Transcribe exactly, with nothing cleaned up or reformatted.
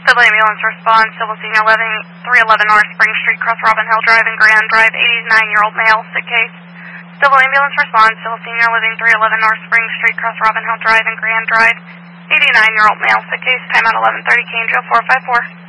Civil ambulance response, Civil senior living, three eleven North Spring Street, Cross Robin Hill Drive and Grand Drive, eighty-nine-year-old male, sick case. Civil ambulance response, Civil senior living, three eleven North Spring Street, Cross Robin Hill Drive and Grand Drive, eighty-nine-year-old male, sick case, time at eleven thirty, K N J four five four.